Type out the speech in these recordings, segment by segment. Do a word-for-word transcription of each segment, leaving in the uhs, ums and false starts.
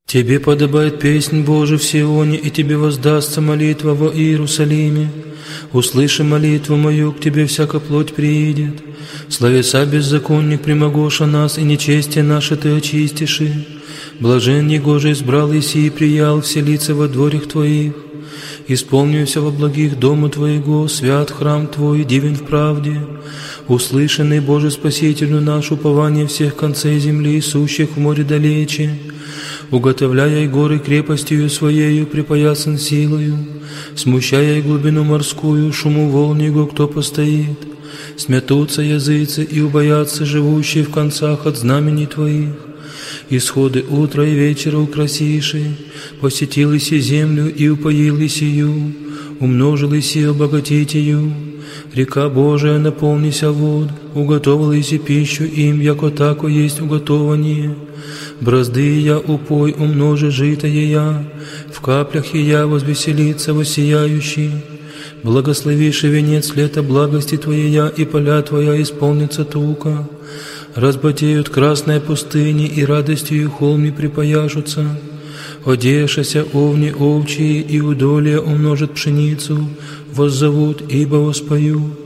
Тебе подобает песнь Божия в Сионе, и Тебе воздастся молитва во Иерусалиме. Услыши молитву мою, к Тебе всяка плоть приидет. Словеса беззаконник примогоша нас, и нечестие наше Ты очистишь. Блажен негоже избрал Иси и приял вселиться во дворях Твоих. Исполнюся во благих дома Твоего, свят храм Твой, дивен в правде. Услышанный Боже Спасителю наш, упование всех концей земли, сущих в море далече. Уготовляя и горы крепостью Своею, припоясан силою, смущая и глубину морскую, шуму волн его кто постоит. Смятутся языцы и убоятся живущие в концах от знамений Твоих. Исходы утра и вечера украсиши, посетил Иси землю и упоил Исию, умножил Иси обогатить ее. Река Божия наполнися вод, уготовил Иси пищу им, яко тако есть уготование. Бразды я упой, умножи житое я, в каплях и я возвеселится воссияющий. Благословиши венец лета благости Твоя, и поля Твоя исполнится тука. Разбатеют красные пустыни, и радостью холми припояжутся. Одешася овни овчие, и удолье умножит пшеницу, воззовут, ибо воспоют.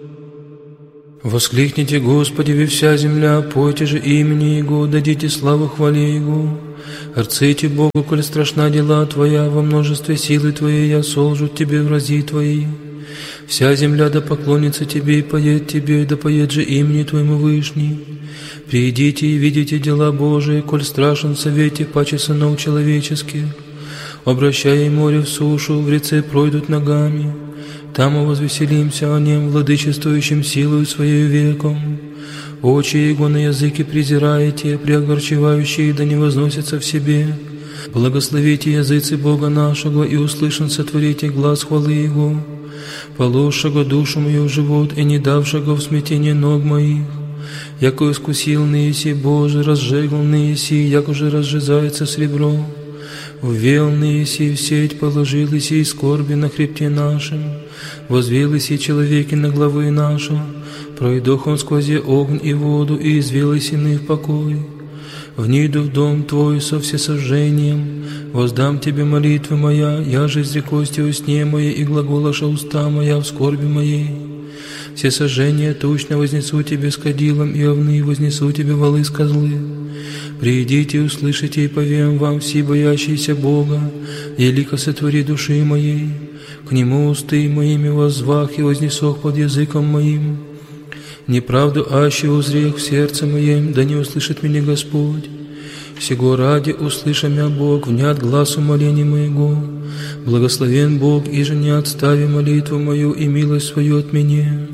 Воскликните, Господи, вы вся земля, пойте же имени Его, дадите славу хвале Его. Рците Богу, коль страшна дела Твоя, во множестве силы Твоей я солжут Тебе врази Твои. Вся земля да поклонится Тебе и поет Тебе, да поет же имени Твоему Вышний. Придите и видите дела Божии, коль страшен в совете паче сынов человеческих. Обращая море в сушу, в реце пройдут ногами. Там мы возвеселимся о нем, владычествующим силою Своею веком. Очи Его на языке презираете, преогорчевающие да не возносятся в себе. Благословите языцы Бога нашего, и услышан сотворите глаз хвалы Его, положшего душу мою в живот и не давшего в смятение ног моих. Яко искусил Неси Боже, разжегл Неси, як уже разжизается сребро. Ввел Неси в сеть, положил Иси скорби на хребте нашем, возвел Иси человеки на главы нашу, пройдох он сквозь огонь и воду, и извел Исины в покой. Вниду в дом Твой со всесожжением, воздам Тебе молитвы моя, я же изрекости о сне моей, и глаголоша уста моя в скорби моей. Все сожжения тучно вознесу Тебе с кадилом, и овны вознесу Тебе валы с козлы. Придите, услышите, и повем вам, все боящиеся Бога, велико сотвори души моей. К Нему усты моими воззвах и вознесох под языком моим. Неправду аще узрех в сердце моем, да не услышит меня Господь. Сего ради услыша мя Бог, внят глаз умоления моего. Благословен Бог, и же не отстави молитву мою и милость свою от меня.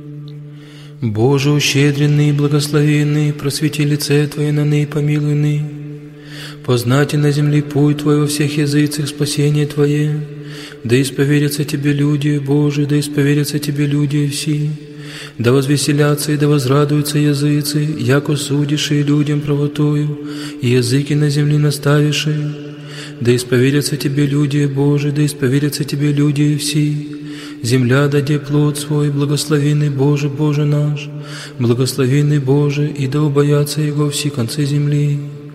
Боже, ущедренный, благословенный, просвети лице Твое на ны, помилуй ны. Познайте на земле путь Твой во всех языцах спасение Твое. Да исповедятся Тебе люди, Боже, да исповедятся Тебе люди все. Да возвеселятся и да возрадуются языцы, яко судишь и людям правотою, и языки на земле наставишь. Да исповедятся Тебе люди, Боже, да исповедятся Тебе люди все. Земля даде плод свой, благословенный Боже, Боже наш, благословенный Боже, и да убоятся Его все концы земли.